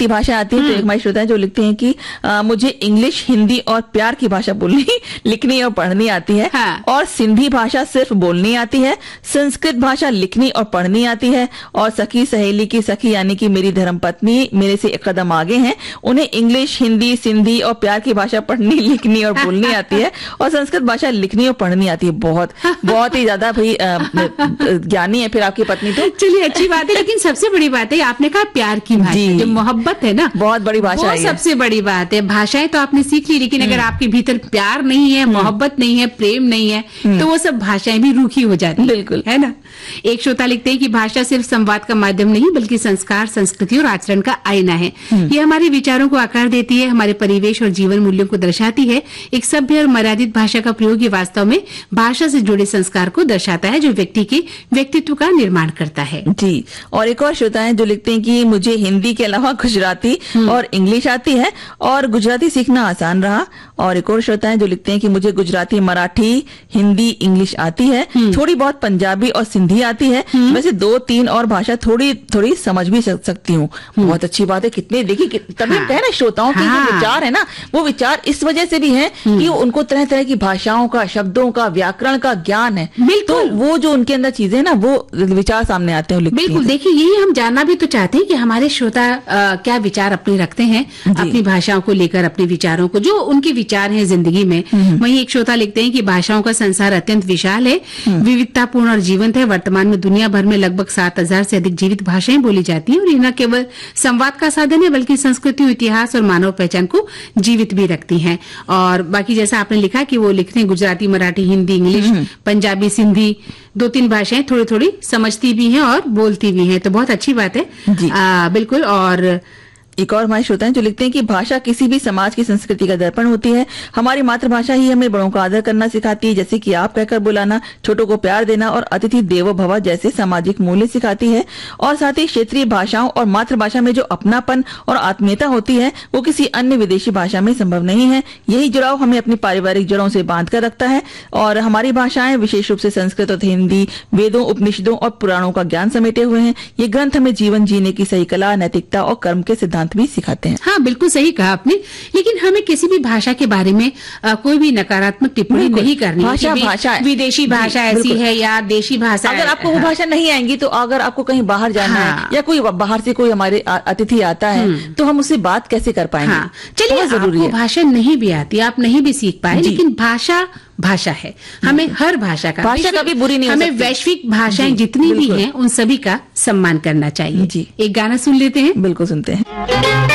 मीठी भाषा आती है। तो एक हमारे श्रोता है जो लिखते हैं कि मुझे इंग्लिश, हिंदी और प्यार की भाषा बोलनी, लिखनी और पढ़नी आती है। और सिंधी भाषा सिर्फ बोलनी आती है। संस्कृत भाषा लिखनी और पढ़नी आती है। और सखी सहेली की सखी यानी कि मेरी धर्मपत्नी मेरे से एक कदम आगे हैं, उन्हें इंग्लिश, हिंदी, सिंधी और प्यार की भाषा पढ़नी, लिखनी और बोलनी आती है। और संस्कृत भाषा लिखनी और पढ़नी आती है। बहुत ही ज्यादा भाई ज्ञानी है फिर आपकी पत्नी तो। चलिए अच्छी बात है, लेकिन सबसे बड़ी बात है आपने कहा प्यार की भाषा, जो मोहब्बत है ना, बहुत बड़ी भाषा है, सबसे बड़ी बात है। भाषाएं तो आपने सीख ली, लेकिन अगर आपके भीतर प्यार नहीं है, मोहब्बत नहीं है, प्रेम नहीं है, तो वो सब भाषाएं भी रूखी हो जाती है। बिल्कुल, है ना। एक श्रोता लिखते हैं कि भाषा सिर्फ संवाद का माध्यम नहीं बल्कि संस्कार, संस्कृति और आचरण का आईना है। ये हमारे विचारों को आकार देती है, हमारे परिवेश और जीवन मूल्यों को दर्शाती है। एक सभ्य और मर्यादित भाषा का प्रयोग ये वास्तव में भाषा से जुड़े संस्कार को दर्शाता है, जो व्यक्ति के व्यक्तित्व का निर्माण करता है। जी। और एक और श्रोता है जो लिखते हैं कि मुझे हिंदी के अलावा गुजराती और इंग्लिश आती है और गुजराती सीखना आसान रहा। और एक और श्रोता है जो लिखते हैं कि मुझे गुजराती, मराठी, हिंदी, इंग्लिश आती है, थोड़ी बहुत पंजाबी और सिंधी आती है। वैसे 2-3 और भाषा थोड़ी समझ भी सकती हूँ। बहुत अच्छी बात है। कितने देखिए तभी कहे ना श्रोताओं के जो विचार है ना, वो विचार इस वजह से भी है कि उनको तरह तरह की भाषाओं का, शब्दों का, व्याकरण का ज्ञान है। तो वो जो उनके अंदर चीजें ना, वो विचार सामने आते हैं। बिल्कुल। देखिए यही हम जानना भी तो चाहते हैं कि हमारे श्रोता क्या विचार अपने रखते हैं अपनी भाषाओं को लेकर, अपने विचारों को, जो उनके विचार हैं जिंदगी में। वहीं एक श्रोता लिखते हैं कि भाषाओं का संसार अत्यंत विशाल है, विविधतापूर्ण और जीवंत है। वर्तमान में दुनिया भर में लगभग 7,000 से अधिक जीवित भाषाएं बोली जाती हैं और ये न केवल संवाद का साधन है बल्कि संस्कृति, इतिहास और मानव पहचान को जीवित भी रखती हैं। और बाकी जैसा आपने लिखा कि वो लिखते हैं गुजराती, मराठी, हिंदी, इंग्लिश, पंजाबी, सिंधी, 2-3 भाषाएं थोड़ी थोड़ी समझती भी हैं और बोलती भी हैं। तो बहुत अच्छी बात है। बिल्कुल। और एक और हमारे श्रोता हैं जो लिखते हैं कि भाषा किसी भी समाज की संस्कृति का दर्पण होती है। हमारी मातृभाषा ही हमें बड़ों का आदर करना सिखाती है, जैसे कि आप कहकर बुलाना, छोटों को प्यार देना और अतिथि देवो भव जैसे सामाजिक मूल्य सिखाती है। और साथ ही क्षेत्रीय भाषाओं और मातृभाषा में जो अपनापन और आत्मीयता होती है वो किसी अन्य विदेशी भाषा में संभव नहीं है। यही जुड़ाव हमें अपनी पारिवारिक जड़ों से बांध कर रखता है। और हमारी भाषाएं विशेष रूप से संस्कृत और हिंदी, वेदों, उपनिषदों और पुराणों का ज्ञान समेटे हुए हैं। ये ग्रंथ हमें जीवन जीने की सही कला, नैतिकता और कर्म के सिद्धांत भी सिखाते हैं। हाँ, बिल्कुल सही कहा आपने। लेकिन हमें किसी भी भाषा के बारे में कोई भी नकारात्मक टिप्पणी नहीं करनी। भाषा विदेशी भाषा ऐसी है या देशी भाषा, अगर आपको वो भाषा नहीं आएंगी तो अगर आपको कहीं बाहर जाना है या कोई बाहर से कोई हमारे अतिथि आता है तो हम उससे बात कैसे कर पाएंगे। चलिए, जरूरी है। भाषा नहीं भी आती, आप नहीं भी सीख पाए, लेकिन भाषा है। हमें हर भाषा कभी बुरी नहीं हो सकती। हमें वैश्विक भाषाएं जितनी भी हैं उन सभी का सम्मान करना चाहिए। एक गाना सुन लेते हैं। बिल्कुल सुनते हैं।